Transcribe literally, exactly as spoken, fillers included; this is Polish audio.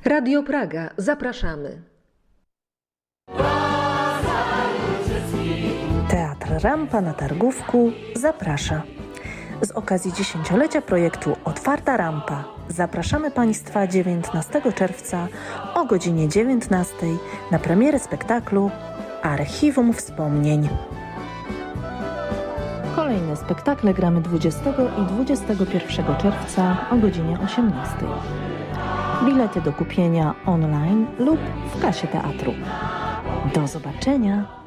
Radio Praga, zapraszamy. Teatr Rampa na Targówku zaprasza. Z okazji dziesięciolecia projektu Otwarta Rampa zapraszamy Państwa dziewiętnastego czerwca o godzinie dziewiętnastej na premierę spektaklu Archiwum Wspomnień. Kolejne spektakle gramy dwudziestego i dwudziestego pierwszego czerwca o godzinie osiemnastej. Bilety do kupienia online lub w kasie teatru. Do zobaczenia!